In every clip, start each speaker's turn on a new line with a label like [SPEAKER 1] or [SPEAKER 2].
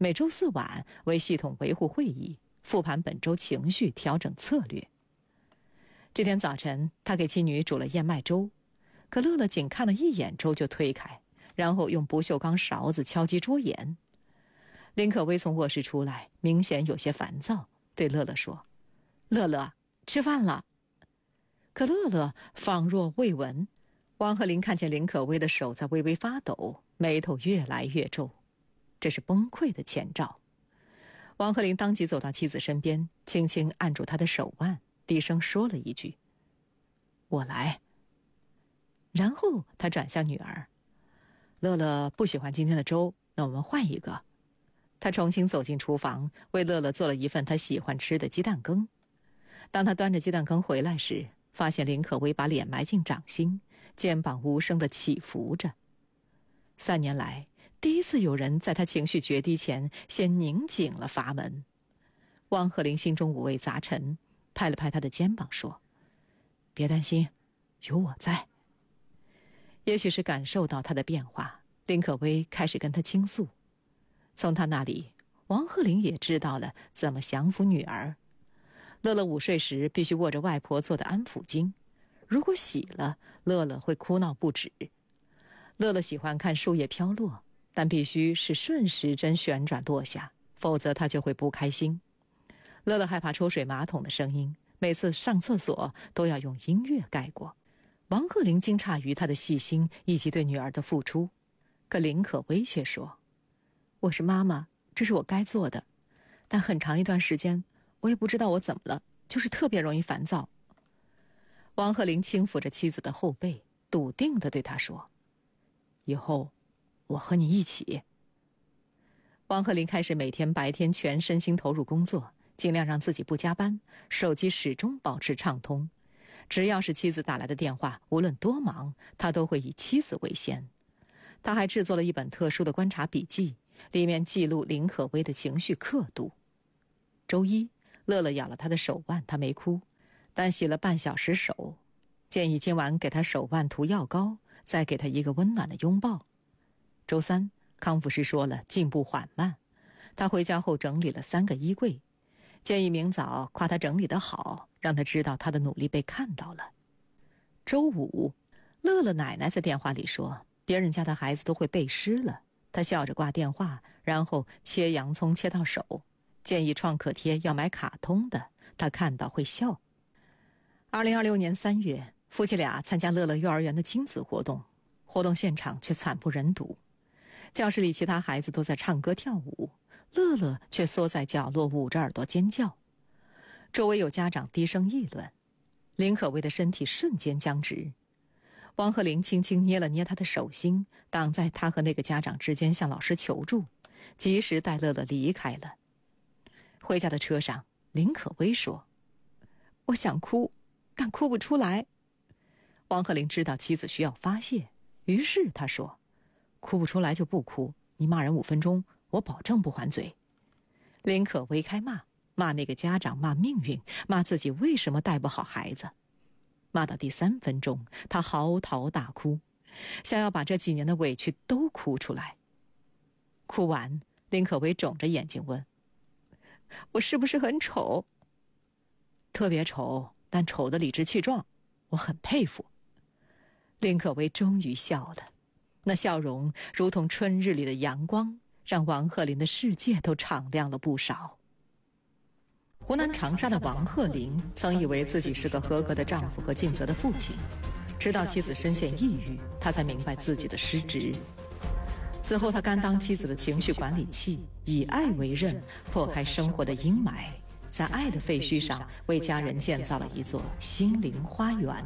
[SPEAKER 1] 每周4晚为系统维护会议，复盘本周情绪，调整策略。这天早晨，他给妻女煮了燕麦粥，可乐乐仅看了一眼粥就推开，然后用不锈钢勺子敲击桌沿。林可薇从卧室出来，明显有些烦躁，对乐乐说：“乐乐，吃饭了。”可乐乐仿若未闻。王鹤龄看见林可薇的手在微微发抖，眉头越来越皱，这是崩溃的前兆。王鹤龄当即走到妻子身边，轻轻按住她的手腕，低声说了一句：“我来。”然后他转向女儿：“乐乐不喜欢今天的粥，那我们换一个。”他重新走进厨房，为乐乐做了一份他喜欢吃的鸡蛋羹。当他端着鸡蛋羹回来时，发现林可薇把脸埋进掌心，肩膀无声地起伏着。3年来，第一次有人在他情绪决堤前先拧紧了阀门。王鹤龄心中五味杂陈，拍了拍他的肩膀说：“别担心，有我在。”也许是感受到他的变化，林可薇开始跟他倾诉。从他那里，王鹤龄也知道了怎么降服女儿。乐乐午睡时必须握着外婆做的安抚巾，如果洗了，乐乐会哭闹不止。乐乐喜欢看树叶飘落，但必须是顺时针旋转落下，否则他就会不开心。乐乐害怕抽水马桶的声音，每次上厕所都要用音乐盖过。王鹤龄惊诧于他的细心以及对女儿的付出，可林可薇却说：“我是妈妈，这是我该做的，但很长一段时间我也不知道我怎么了，就是特别容易烦躁。”王鹤龄轻抚着妻子的后背，笃定地对她说：“以后我和你一起。”王鹤龄开始每天白天全身心投入工作，尽量让自己不加班，手机始终保持畅通。只要是妻子打来的电话，无论多忙，他都会以妻子为先。他还制作了一本特殊的观察笔记，里面记录林可薇的情绪刻度。周一，乐乐咬了他的手腕，他没哭，但洗了半小时手，建议今晚给他手腕涂药膏，再给他一个温暖的拥抱。周三，康复师说了进步缓慢，他回家后整理了3个衣柜，建议明早夸他整理得好，让他知道他的努力被看到了。周五，乐乐奶奶在电话里说别人家的孩子都会背诗了，他笑着挂电话，然后切洋葱切到手，建议创可贴要买卡通的，他看到会笑。2026年3月，夫妻俩参加乐乐幼儿园的亲子活动，活动现场却惨不忍睹。教室里其他孩子都在唱歌跳舞，乐乐却缩在角落捂着耳朵尖叫。周围有家长低声议论，林可薇的身体瞬间僵直。王鹤龄轻轻捏了捏他的手心，挡在他和那个家长之间，向老师求助，及时带乐乐离开了。回家的车上，林可薇说：“我想哭，但哭不出来。”王鹤龄知道妻子需要发泄，于是他说：“哭不出来就不哭，你骂人5分钟，我保证不还嘴。”林可薇开骂，骂那个家长，骂命运，骂自己为什么带不好孩子。骂到第3分钟，他嚎啕大哭，想要把这几年的委屈都哭出来。哭完，林可薇肿着眼睛问：“我是不是很丑？”“特别丑，但丑得理直气壮，我很佩服。”林可薇终于笑了，那笑容如同春日里的阳光，让王鹤龄的世界都敞亮了不少。湖南长沙的王鹤龄曾以为自己是个合格的丈夫和尽责的父亲，直到妻子深陷抑郁，他才明白自己的失职。此后他甘当妻子的情绪管理器，以爱为刃，破开生活的阴霾，在爱的废墟上为家人建造了一座心灵花园。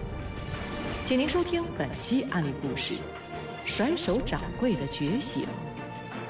[SPEAKER 1] 请您收听本期案例故事：甩手掌柜的觉醒。